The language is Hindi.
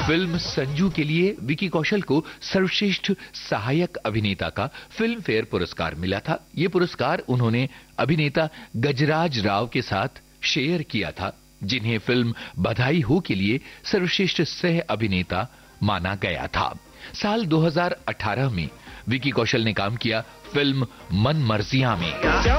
फिल्म संजू के लिए विकी कौशल को सर्वश्रेष्ठ सहायक अभिनेता का फिल्म फेयर पुरस्कार मिला था। ये पुरस्कार उन्होंने अभिनेता गजराज राव के साथ शेयर किया था, जिन्हें फिल्म बधाई हो के लिए सर्वश्रेष्ठ सह अभिनेता माना गया था। साल 2018 में विकी कौशल ने काम किया फिल्म मन मर्जियां में।